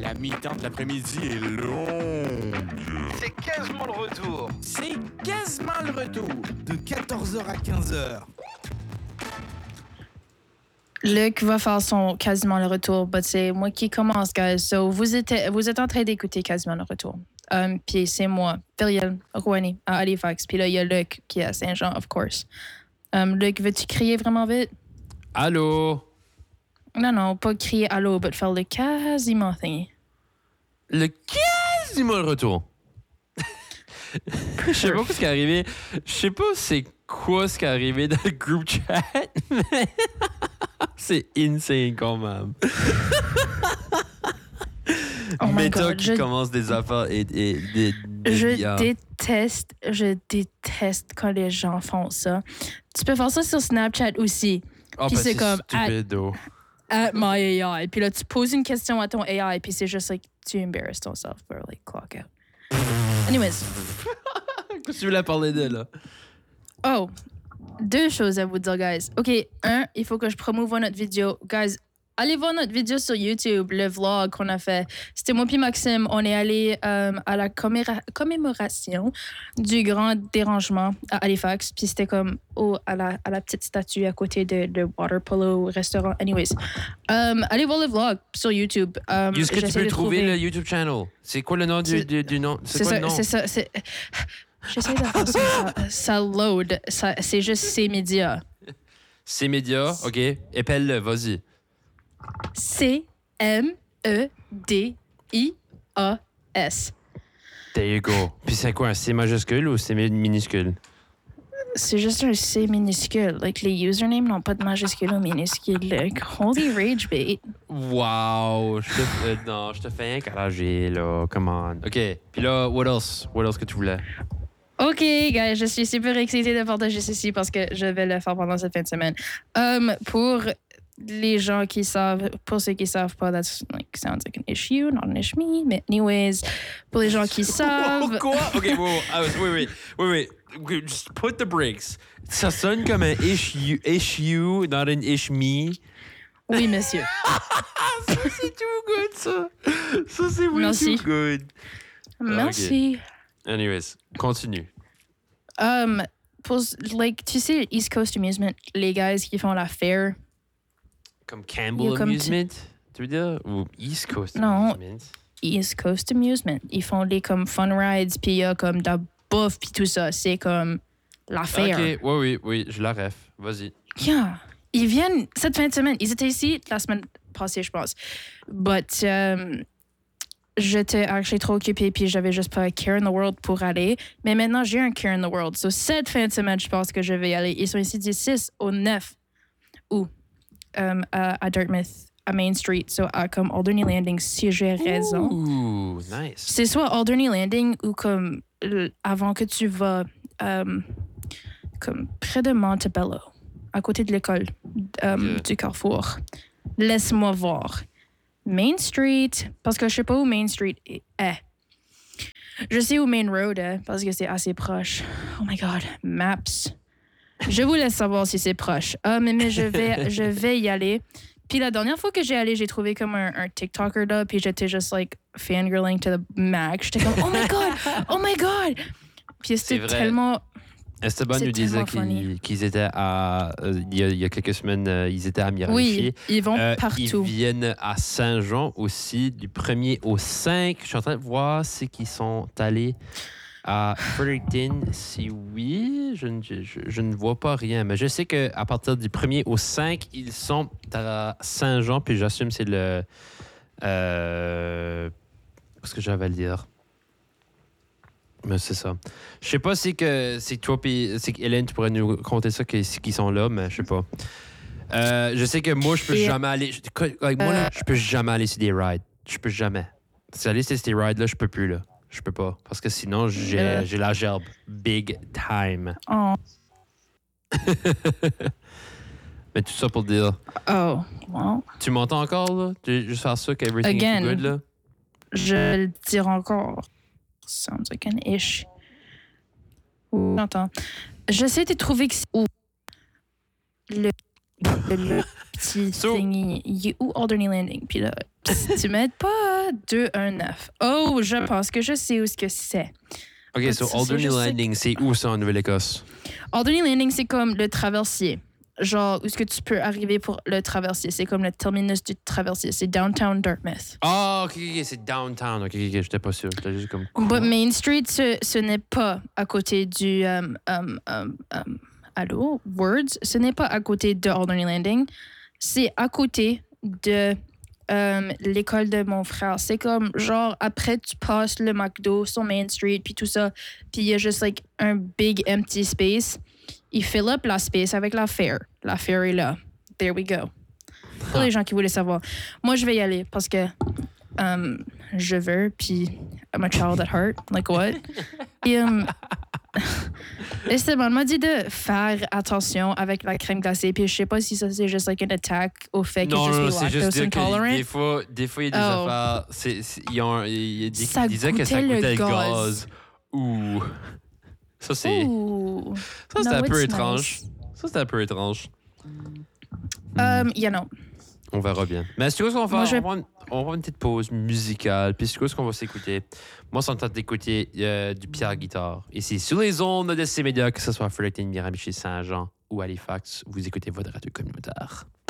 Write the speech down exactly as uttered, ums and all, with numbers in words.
La mi-temps de l'après-midi est longue. C'est quasiment le retour. C'est quasiment le retour. De quatorze heures à quinze heures. Luc va faire son quasiment le retour, mais c'est moi qui commence, guys. So, vous êtes, vous êtes en train d'écouter quasiment le retour. Um, puis c'est moi, Periel Rouani, à Halifax. Puis là, il y a Luc qui est à Saint-Jean, of course. Um, Luc, veux-tu crier vraiment vite? Allô? Non, non, pas crier allô, mais faire le quasiment thingy. Le quasiment le retour. Je sais pas ce qui est arrivé. Je sais pas c'est quoi ce qui est arrivé dans le group chat. Mais c'est insane quand même. Oh my Méta God, qui je- commence des affaires et, et des. des Je V R. déteste, je déteste quand les gens font ça. Tu peux faire ça sur Snapchat aussi. Ah, Puis ben, c'est comme, stupide, oh. At my A I. Puis là, tu poses une question à ton A I, puis c'est juste like, tu embarrass yourself for like clock out. Anyways. Qu'est-ce que tu voulais parler de là? Oh, deux choses à vous dire, guys. OK, un, il faut que je promouve notre vidéo. Guys, allez voir notre vidéo sur YouTube, le vlog qu'on a fait. C'était moi puis Maxime. On est allé euh, à la comméra- commémoration du grand dérangement à Halifax. Puis c'était comme oh, à, la, à la petite statue à côté de, de Water Polo restaurant. Anyways, euh, allez voir le vlog sur YouTube. Euh, Est-ce que tu j'essaie peux de trouver trouver- le YouTube channel? C'est quoi le nom du, C'est- du, du nom? C'est, C'est quoi ça, le nom? c'est ça. C'est... J'essaie de faire ça. Ça load. Ça, c'est juste ces médias. C'est média, ok. Épelle-le, vas-y. C M E D I A S. There you go. Puis c'est quoi, un C majuscule ou C minuscule? C'est juste un C minuscule. Like, les usernames n'ont pas de majuscule ou minuscule. Like, holy rage bait. Wow! Je te, euh, non, je te fais encourager, là. Come on. OK. Puis là, what else? What else que tu voulais? OK, guys, je suis super excitée de partager ceci parce que je vais le faire pendant cette fin de semaine. Um, pour les gens qui savent, pour ceux qui savent pas, that's like sounds like an issue, not an issue me. Mais anyways, pour les gens qui savent, Quoi? OK, wait, wait, ah, wait, wait, wait, wait. Okay, just put the brakes. Ça sonne comme un issue, issue, not an ish me. oui, monsieur. Ça, c'est too good, ça. Ça, c'est way Merci. too good. Merci. Anyways, continue. Um, pour, like, tu sais, East Coast Amusement, les guys qui font la fair. Comme Campbell Yo, comme Amusement, tu veux dire? Ou East Coast Non. Amusement? East Coast Amusement. Ils font les comme fun rides, puis il y a comme de la bouffe, puis tout ça. C'est comme la fair. OK, oui, oui, oui, je la ref. Vas-y. Yeah. Ils viennent cette fin de semaine. Ils étaient ici la semaine passée, je pense. But um, j'étais actually trop occupée, puis j'avais juste pas un care in the world pour aller. Mais maintenant, j'ai un care in the world. So, cette fin de semaine, je pense que je vais y aller. Ils sont ici du six au neuf août um, à, à Dartmouth, à Main Street. So, à comme Alderney Landing, si j'ai raison. Ooh, nice. C'est soit Alderney Landing ou comme l- avant que tu vas um, comme près de Montebello, à côté de l'école um, Ok. du Carrefour. Laisse-moi voir. Main Street, parce que je sais pas où Main Street est. Je sais où Main Road est, parce que c'est assez proche. Oh my God, Maps. Je vous laisse savoir si c'est proche. Ah, mais, mais je vais, je vais y aller. Puis la dernière fois que j'ai allé, j'ai trouvé comme un, un TikToker là, puis j'étais juste like fangirling to the max. J'étais comme, oh my God, oh my God. Puis C'est c'était vrai. tellement... Esteban C'est nous disait tellement funny. qu'ils, qu'ils étaient à. euh, il, y a, il y a quelques semaines, euh, ils étaient à Miramichi. Oui, ils vont Euh, partout. Ils viennent à Saint-Jean aussi, du premier au cinq. Je suis en train de voir c'est qu'ils sont allés à Fredericton. Si oui, je ne, je, je ne vois pas rien. Mais je sais qu'à partir du premier au cinq, ils sont à Saint-Jean. Puis j'assume que c'est le. Euh, qu'est-ce que j'avais à le dire? Mais c'est ça. Je sais pas si que c'est toi puis c'est Hélène tu pourrais nous compter ça qu'ils qu'ils sont là, mais je sais pas. Euh, je sais que moi je peux Et- jamais aller. je- like, moi là, Euh. je peux jamais aller sur des rides. Je peux jamais. Si aller sur ces rides là, je peux plus là. Je peux pas parce que sinon j'ai Euh. j'ai la gerbe big time. Oh, Mais tout ça pour dire, oh, well. tu m'entends encore là? Tu veux juste faire ça que everything is Again. good là? Je le dire encore. Sounds like an ish. J'entends. J'essaie de trouver que c'est où le, le, le petit So- thingy. Il est où Alderney Landing? Puis là, si tu m'aides pas, deux un neuf. Oh, je pense que je sais où ce que c'est. OK, so Ça, Alderney c'est juste- Landing, c'est où ça en Nouvelle-Écosse? Alderney Landing, c'est comme le traversier. Genre, où est-ce que tu peux arriver pour le traversier? C'est comme le terminus du traversier. C'est downtown Dartmouth. Ah, OK, OK, c'est downtown. OK, OK, j'étais pas sûr. J'étais juste comme... But Main Street, ce, ce n'est pas à côté du... Um, um, um, um, allô? Words? Ce n'est pas à côté de Alderney Landing. C'est à côté de um, l'école de mon frère. C'est comme, genre, après, tu passes le McDo sur Main Street, puis tout ça, puis il y a juste, like, un big empty space. Il fill up la space avec la fair. La fair est là. There we go. Pour les gens qui voulaient savoir. Moi, je vais y aller parce que um, je veux, puis I'm a child at heart. Like what? Et, um, Esteban m'a dit de faire attention avec la crème glacée, puis je sais pas si ça c'est juste like an attack au fait que Non, je non, suis c'est juste lactose dire que intolerant. des fois, des fois, il y a des Oh. affaires... C'est, c'est- ils ont, il y a des Ça qui disaient que ça goûtait le goûtait le gaz. gaz. Ouh. Ça, c'est... Ooh. Ça, c'était No, un peu it's étrange. nice. Ça, c'était un peu étrange. Um, yeah, no. On verra bien. Mais c'est quoi ce qu'on va Moi, faire? je- On, va prendre, on va prendre une petite pause musicale. Puis c'est quoi ce qu'on va s'écouter? Moi, c'est en train d'écouter euh, du Pierre Guitare. Ici, sur les ondes de ces médias, que ce soit à Fredericton, Miramichi, Saint-Jean ou Halifax, vous écoutez votre radio communautaire.